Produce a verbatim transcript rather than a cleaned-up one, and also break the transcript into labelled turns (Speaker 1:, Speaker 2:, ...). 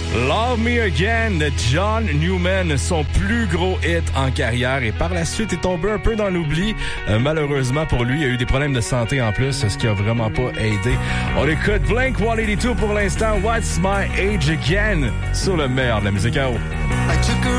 Speaker 1: Love Me Again de John Newman, son plus gros hit en carrière, et par la suite est tombé un peu dans l'oubli. Euh, malheureusement pour lui, il a eu des problèmes de santé en plus, ce qui a vraiment pas aidé. On écoute Blink one eighty-two pour l'instant, What's My Age Again, sur le meilleur de la musique à eau.